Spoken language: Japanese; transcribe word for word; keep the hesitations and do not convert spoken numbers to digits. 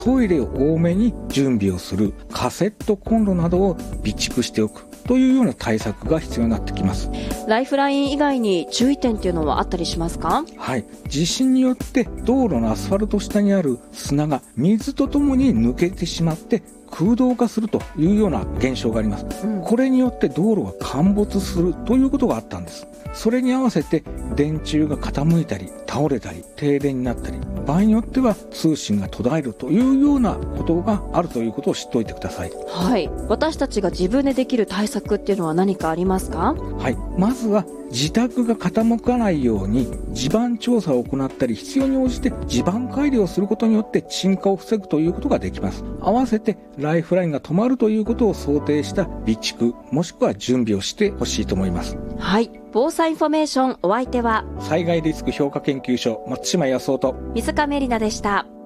トイレを多めに準備をする、カセットコンロなどを備蓄しておくというような対策が必要になってきます。 ライフライン以外に注意点っていうのはあったりしますか？ はい。地震によって道路のアスファルト下にある砂が水とともに抜けてしまって空洞化するというような現象があります。うん、これによって道路が陥没するということがあったんです。それに合わせて電柱が傾いたり倒れたり停電になったり、場合によっては通信が途絶えるというようなことがあるということを知っておいてください。 はい。私たちが自分でできる対策っていうのは何かありますか？ はい。まずは自宅が傾かないように地盤調査を行ったり、必要に応じて地盤改良をすることによって沈下を防ぐということができます。合わせてライフラインが止まるということを想定した備蓄もしくは準備をしてほしいと思います。 はい。防災インフォメーション、お相手は災害リスク評価研究所松島康夫と水上里奈でした。